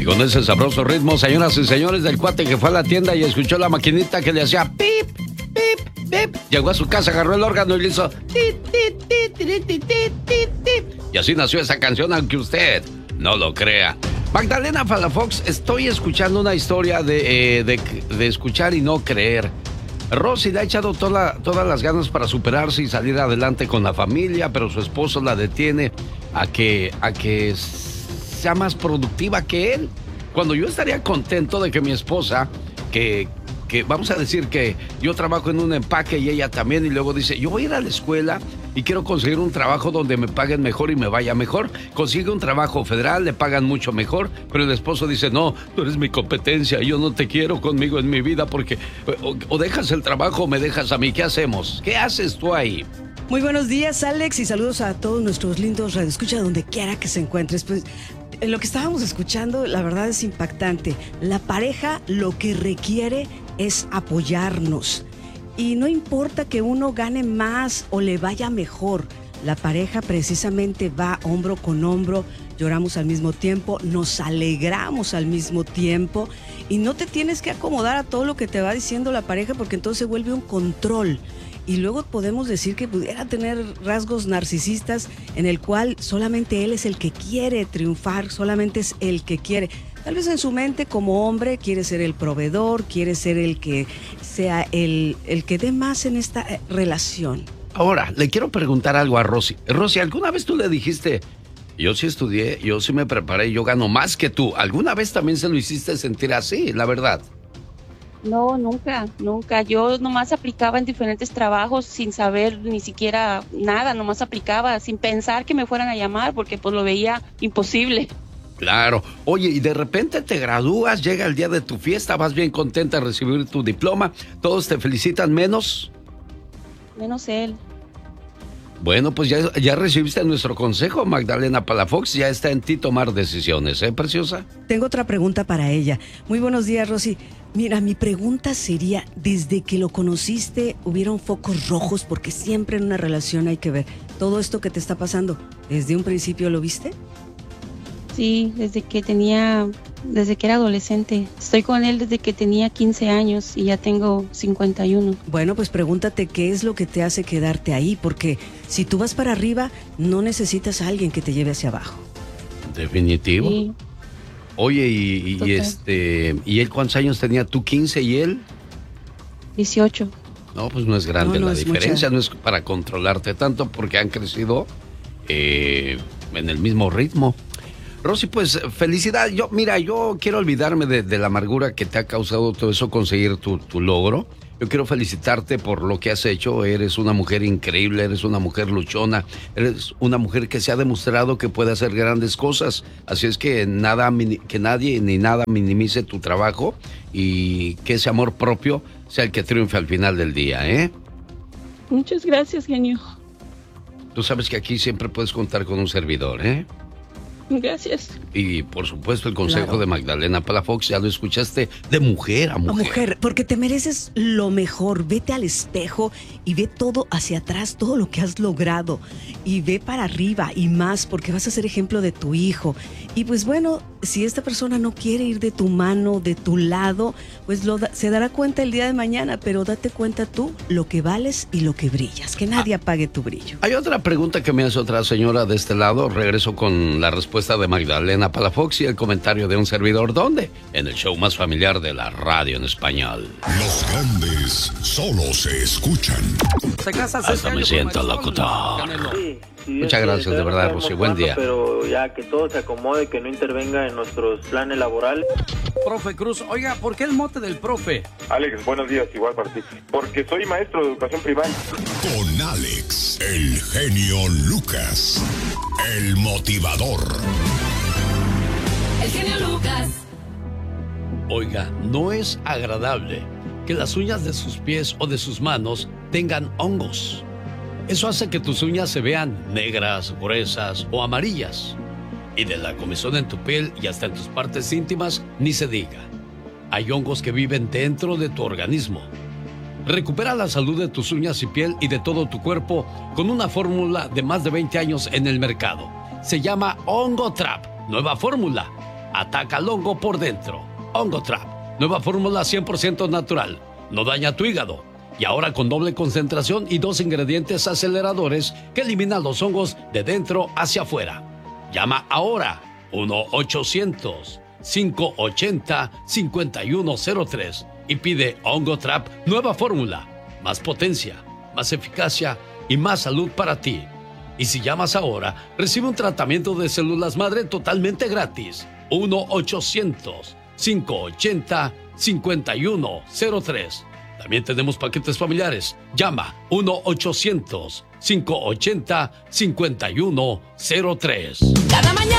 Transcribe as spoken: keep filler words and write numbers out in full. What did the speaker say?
Con ese sabroso ritmo, señoras y señores, del cuate que fue a la tienda y escuchó la maquinita que le hacía pip, pip, pip. Llegó a su casa, agarró el órgano y le hizo tit, tit, tit, tit, tit, tit, tit. Y así nació esa canción, aunque usted no lo crea. Magdalena Palafox, estoy escuchando una historia de, eh, de, de escuchar y no creer. Rosy le ha echado toda, todas las ganas para superarse y salir adelante con la familia, pero su esposo la detiene a que, a que sea más productiva que él. Cuando yo estaría contento de que mi esposa, que, que vamos a decir que yo trabajo en un empaque y ella también, y luego dice, yo voy a ir a la escuela y quiero conseguir un trabajo donde me paguen mejor y me vaya mejor. Consigue un trabajo federal, le pagan mucho mejor, pero el esposo dice, no, tú eres mi competencia, yo no te quiero conmigo en mi vida porque o, o dejas el trabajo o me dejas a mí. ¿Qué hacemos? ¿Qué haces tú ahí? Muy buenos días, Alex, y saludos a todos nuestros lindos radioescuchas donde quiera que se encuentres. Pues lo que estábamos escuchando, la verdad es impactante. La pareja lo que requiere es apoyarnos. Y no importa que uno gane más o le vaya mejor, la pareja precisamente va hombro con hombro, lloramos al mismo tiempo, nos alegramos al mismo tiempo y no te tienes que acomodar a todo lo que te va diciendo la pareja porque entonces se vuelve un control. Y luego podemos decir que pudiera tener rasgos narcisistas en el cual solamente él es el que quiere triunfar, solamente es el que quiere. Tal vez en su mente como hombre quiere ser el proveedor, quiere ser el que sea el, el que dé más en esta relación. Ahora, le quiero preguntar algo a Rosy. Rosy, ¿alguna vez tú le dijiste, yo sí estudié, yo sí me preparé, yo gano más que tú? ¿Alguna vez también se lo hiciste sentir así, la verdad? No, nunca, nunca. Yo nomás aplicaba en diferentes trabajos sin saber ni siquiera nada, nomás aplicaba sin pensar que me fueran a llamar porque pues lo veía imposible. Claro. Oye, y de repente te gradúas, llega el día de tu fiesta, vas bien contenta de recibir tu diploma, todos te felicitan menos. Menos él. Bueno, pues ya, ya recibiste nuestro consejo, Magdalena Palafox, ya está en ti tomar decisiones, ¿eh, preciosa? Tengo otra pregunta para ella. Muy buenos días, Rosy. Mira, mi pregunta sería, desde que lo conociste, ¿hubieron focos rojos? Porque siempre en una relación hay que ver todo esto que te está pasando. ¿Desde un principio lo viste? Sí, desde que tenía, desde que era adolescente. Estoy con él desde que tenía quince años y ya tengo cincuenta y uno. Bueno, pues pregúntate qué es lo que te hace quedarte ahí, porque si tú vas para arriba, no necesitas a alguien que te lleve hacia abajo. Definitivo. Sí. Oye, y, y este, ¿y él cuántos años tenía? ¿Tú quince y él? dieciocho. No, pues no es grande no, no la es diferencia, mucha. No es para controlarte tanto porque han crecido eh, en el mismo ritmo. Rosy, pues felicidad. Yo, mira, yo quiero olvidarme de, de la amargura que te ha causado todo eso, conseguir tu, tu logro. Yo quiero felicitarte por lo que has hecho. Eres una mujer increíble, eres una mujer luchona, eres una mujer que se ha demostrado que puede hacer grandes cosas. Así es que nada, que nadie ni nada minimice tu trabajo y que ese amor propio sea el que triunfe al final del día, ¿eh? Muchas gracias, genio. Tú sabes que aquí siempre puedes contar con un servidor, ¿eh? Gracias. Y por supuesto el consejo claro. de Magdalena Palafox, ya lo escuchaste, de mujer a mujer. A mujer, porque te mereces lo mejor. Vete al espejo y ve todo hacia atrás, todo lo que has logrado. Y ve para arriba y más, porque vas a ser ejemplo de tu hijo. Y pues bueno, si esta persona no quiere ir de tu mano, de tu lado, pues lo da, se dará cuenta el día de mañana, pero date cuenta tú lo que vales y lo que brillas, que nadie ah, apague tu brillo. Hay otra pregunta que me hace otra señora de este lado. Regreso con la respuesta de Magdalena Palafox y el comentario de un servidor. ¿Dónde? En el show más familiar de la radio en español. Los grandes solo se escuchan. Se casa Hasta me siento locutor. Sí, sí, Muchas gracias, de verdad, Rosy. Buen día. Pero ya que todo se acomode, que no intervenga en nuestros planes laborales. Profe Cruz, oiga, ¿por qué el mote del profe? Alex, buenos días, igual para ti. Porque soy maestro de educación primaria. Con Alex, el genio Lucas, el motivador. El genio Lucas. Oiga, no es agradable que las uñas de sus pies o de sus manos tengan hongos. Eso hace que tus uñas se vean negras, gruesas o amarillas. Y de la comezón en tu piel y hasta en tus partes íntimas, ni se diga. Hay hongos que viven dentro de tu organismo. Recupera la salud de tus uñas y piel y de todo tu cuerpo con una fórmula de más de veinte años en el mercado. Se llama Hongo Trap, nueva fórmula. ataca al hongo por dentro. OngoTrap, nueva fórmula cien por ciento natural, no daña tu hígado. Y ahora con doble concentración y dos ingredientes aceleradores que eliminan los hongos de dentro hacia afuera. Llama ahora uno ochocientos, cinco ochenta, cincuenta y uno cero tres y pide OngoTrap nueva fórmula. Más potencia, más eficacia y más salud para ti. Y si llamas ahora, recibe un tratamiento de células madre totalmente gratis. uno ochocientos, cinco ochenta, cincuenta y uno cero tres. También tenemos paquetes familiares. Llama uno ochocientos, cinco ochenta, cincuenta y uno cero tres. Cada mañana